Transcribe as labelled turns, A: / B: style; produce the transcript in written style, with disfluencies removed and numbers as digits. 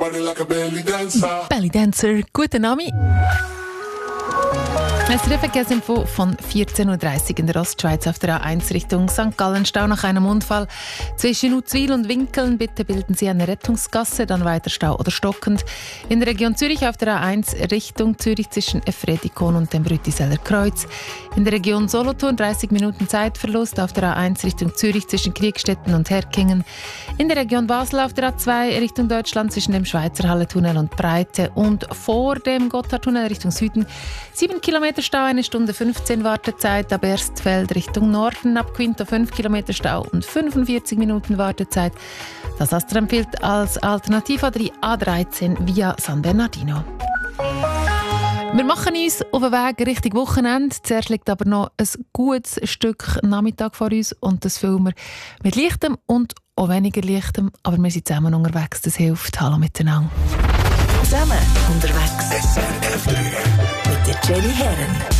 A: body like a belly dancer.
B: Belly Dancer, guten Name. Es Verkehrsinfo von 14.30 Uhr in der Ostschweiz auf der A1 Richtung St. Gallen. Stau nach einem Unfall zwischen Uzwil und Winkeln. Bitte bilden Sie eine Rettungsgasse, dann weiter Stau oder stockend. In der Region Zürich auf der A1 Richtung Zürich zwischen Efredikon und dem Brütiseller Kreuz. In der Region Solothurn 30 Minuten Zeitverlust auf der A1 Richtung Zürich zwischen Kriegstetten und Herkingen. In der Region Basel auf der A2 Richtung Deutschland zwischen dem Schweizer Halletunnel und Breite und vor dem Gotthardtunnel Richtung Süden 7 Kilometer Stau, 1 Stunde 15 Wartezeit. Ab Erstfeld Richtung Norden, ab Quinto 5 Kilometer Stau und 45 Minuten Wartezeit. Das Astra empfiehlt als Alternative die A13 via San Bernardino. Wir machen uns auf den Weg Richtung Wochenende. Zuerst liegt aber noch ein gutes Stück Nachmittag vor uns und das filmen wir mit leichtem und auch weniger leichtem, aber wir sind zusammen unterwegs, das hilft. Hallo miteinander.
C: Zusammen unterwegs mit der Jenny Herren.